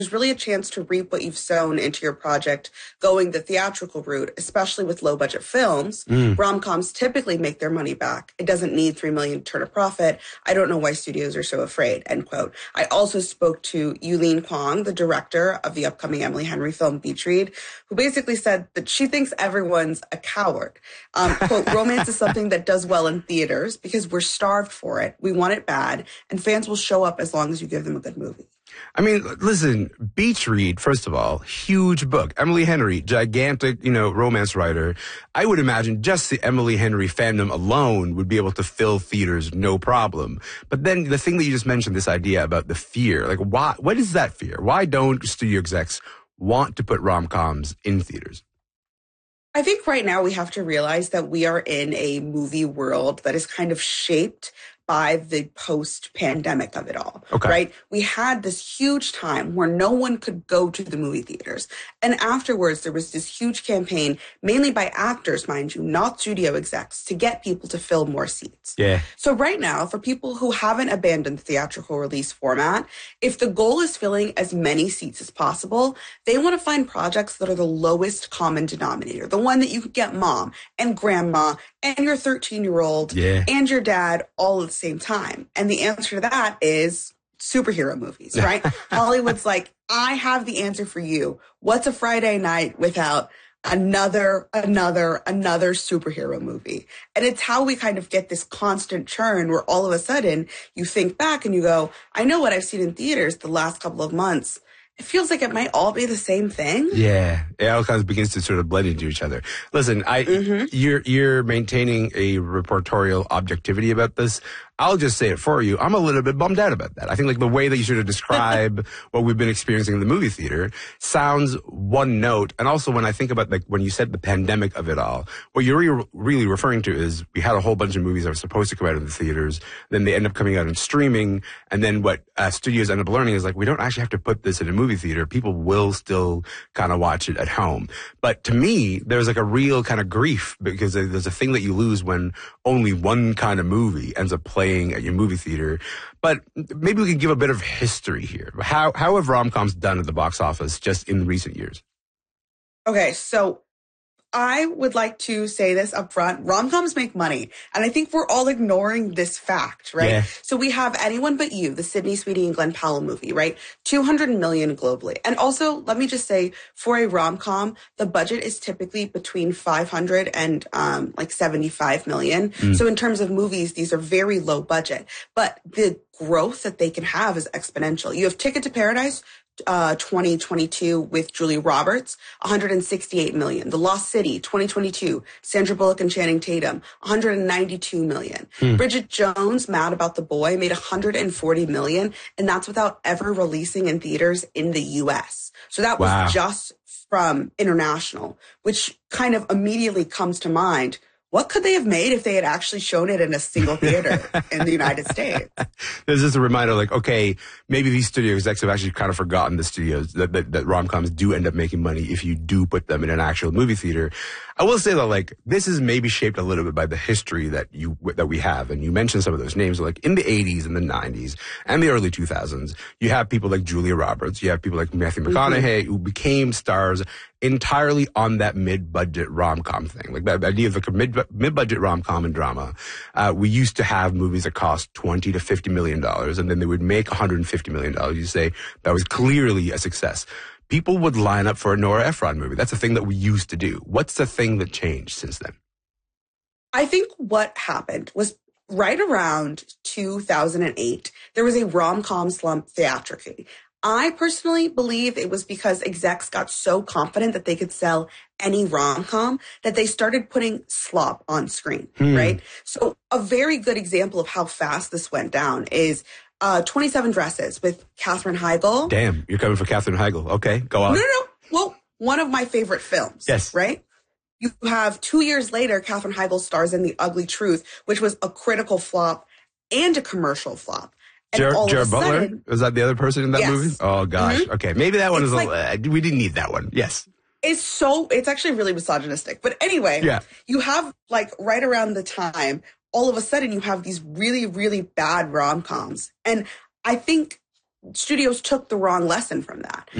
really a chance to reap what you've sown into your project going the theatrical route, especially with low budget films. Rom-coms typically make their money back. It doesn't need $3 million to turn a profit. I don't know why studios are so afraid, end quote. I also spoke to Yulin Kwong, the director of the upcoming Emily Henry film Beach Read, who basically said that she thinks everyone's a coward. Quote, romance is something that does well in theaters because we're starved for it. We want it bad, and fans will show up as long as you give them a good movie. I mean, listen, Beach Read, first of all, huge book. Emily Henry, gigantic, romance writer. I would imagine just the Emily Henry fandom alone would be able to fill theaters, no problem. But then the thing that you just mentioned, this idea about the fear, like what is that fear? Why don't studio execs want to put rom-coms in theaters? I think right now we have to realize that we are in a movie world that is kind of shaped by the post-pandemic of it all, right? We had this huge time where no one could go to the movie theaters. And afterwards, there was this huge campaign, mainly by actors, mind you, not studio execs, to get people to fill more seats. Yeah. So right now, for people who haven't abandoned the theatrical release format, if the goal is filling as many seats as possible, they want to find projects that are the lowest common denominator, the one that you could get mom and grandma and your 13-year-old and your dad all at the same time. And the answer to that is superhero movies, right? Hollywood's like, I have the answer for you. What's a Friday night without another superhero movie? And it's how we kind of get this constant churn where all of a sudden you think back and you go, I know what I've seen in theaters the last couple of months. It feels like it might all be the same thing. Yeah, it all kind of begins to sort of blend into each other. Listen, you're maintaining a reportorial objectivity about this. I'll just say it for you. I'm a little bit bummed out about that. I think like the way that you sort of describe what we've been experiencing in the movie theater sounds one note. And also when I think about like when you said the pandemic of it all, what you're really referring to is we had a whole bunch of movies that were supposed to come out in the theaters. Then they end up coming out in streaming. And then what studios end up learning is like, we don't actually have to put this in a movie theater. People will still kind of watch it at home. But to me, there's like a real kind of grief because there's a thing that you lose when only one kind of movie ends up playing at your movie theater. But maybe we can give a bit of history here. How have rom-coms done at the box office just in recent years? Okay, so I would like to say this up front. Rom-coms make money. And I think we're all ignoring this fact, right? Yeah. So we have Anyone But You, the Sydney Sweeney and Glenn Powell movie, right? 200 million globally. And also, let me just say, for a rom-com, the budget is typically between 500 and like 75 million. So in terms of movies, these are very low budget. But the growth that they can have is exponential. You have Ticket to Paradise, 2022 with Julia Roberts, 168 million. The Lost City, 2022, Sandra Bullock and Channing Tatum, 192 million. Bridget Jones, Mad About the Boy, made 140 million, and that's without ever releasing in theaters in the US. So that was just from international, which kind of immediately comes to mind. What could they have made if they had actually shown it in a single theater in the United States? There's just a reminder like, okay, maybe these studio execs have actually kind of forgotten the studios that rom-coms do end up making money if you do put them in an actual movie theater. I will say that like this is maybe shaped a little bit by the history that we have. And you mentioned some of those names like in the 80s and the 90s and the early 2000s, you have people like Julia Roberts, you have people like Matthew McConaughey who became stars entirely on that mid-budget rom-com thing. Like that idea of like a mid-budget rom-com and drama. We used to have movies that cost $20 to $50 million and then they would make $150 million. You say that was clearly a success. People would line up for a Nora Ephron movie. That's a thing that we used to do. What's the thing that changed since then? I think what happened was right around 2008, there was a rom-com slump theatrically. I personally believe it was because execs got so confident that they could sell any rom-com that they started putting slop on screen, right? So a very good example of how fast this went down is 27 Dresses with Katherine Heigl. Damn, you're coming for Katherine Heigl. Okay, go on. No. Well, one of my favorite films. Yes. Right? You have 2 years later, Katherine Heigl stars in The Ugly Truth, which was a critical flop and a commercial flop. Jared Butler? Was that the other person in that Yes. movie? Oh, gosh. Okay, maybe that one we didn't need that one. Yes. It's actually really misogynistic. But anyway, you have like right around the time, all of a sudden you have these really, really bad rom-coms. And I think studios took the wrong lesson from that.